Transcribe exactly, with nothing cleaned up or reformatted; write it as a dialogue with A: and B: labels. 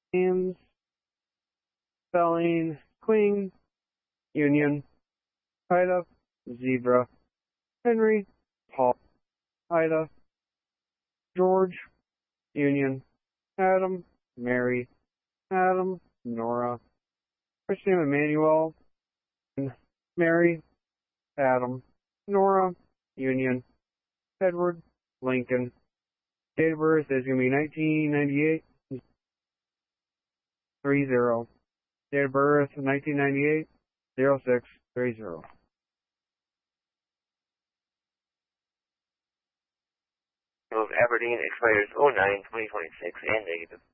A: Names. Spelling. Queen. Union. Ida. Zebra. Henry. Paul. Ida. George. Union. Adam. Mary. Adam. Nora. First name Emmanuel. Mary. Adam. Nora. Union. Edward. Lincoln. Date of birth is going to be nineteen ninety-eight. three zero. Date of birth nineteen ninety-eight. zero six three zero.
B: Of Aberdeen expires oh nine twenty twenty-six and negative.